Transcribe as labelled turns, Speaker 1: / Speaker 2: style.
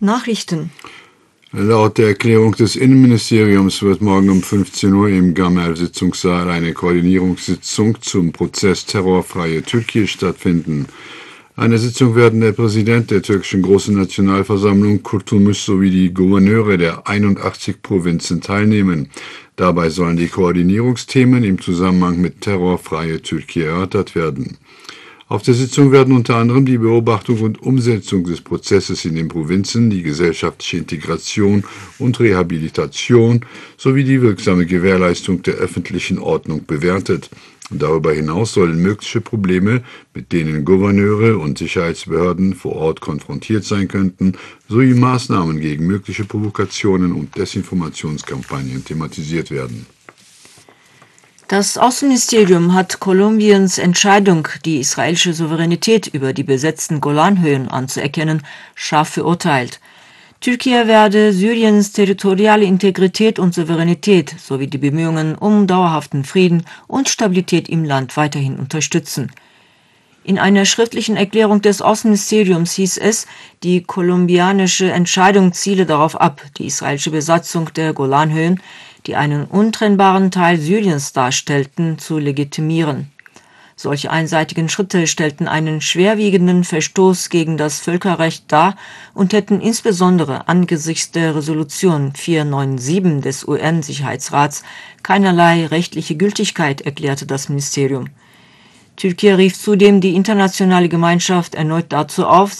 Speaker 1: Nachrichten.
Speaker 2: Laut der Erklärung des Innenministeriums wird morgen um 15 Uhr im Gamer-Sitzungssaal eine Koordinierungssitzung zum Prozess Terrorfreie Türkei stattfinden. An der Sitzung werden der Präsident der türkischen Großen Nationalversammlung Kurtulmuş sowie die Gouverneure der 81 Provinzen teilnehmen. Dabei sollen die Koordinierungsthemen im Zusammenhang mit Terrorfreie Türkei erörtert werden. Auf der Sitzung werden unter anderem die Beobachtung und Umsetzung des Prozesses in den Provinzen, die gesellschaftliche Integration und Rehabilitation sowie die wirksame Gewährleistung der öffentlichen Ordnung bewertet. Darüber hinaus sollen mögliche Probleme, mit denen Gouverneure und Sicherheitsbehörden vor Ort konfrontiert sein könnten, sowie Maßnahmen gegen mögliche Provokationen und Desinformationskampagnen thematisiert werden.
Speaker 1: Das Außenministerium hat Kolumbiens Entscheidung, die israelische Souveränität über die besetzten Golanhöhen anzuerkennen, scharf verurteilt. Türkei werde Syriens territoriale Integrität und Souveränität sowie die Bemühungen um dauerhaften Frieden und Stabilität im Land weiterhin unterstützen. In einer schriftlichen Erklärung des Außenministeriums hieß es, die kolumbianische Entscheidung ziele darauf ab, die israelische Besatzung der Golanhöhen, die einen untrennbaren Teil Syriens darstellten, zu legitimieren. Solche einseitigen Schritte stellten einen schwerwiegenden Verstoß gegen das Völkerrecht dar und hätten insbesondere angesichts der Resolution 497 des UN-Sicherheitsrats keinerlei rechtliche Gültigkeit, erklärte das Ministerium. Türkei rief zudem die internationale Gemeinschaft erneut dazu auf,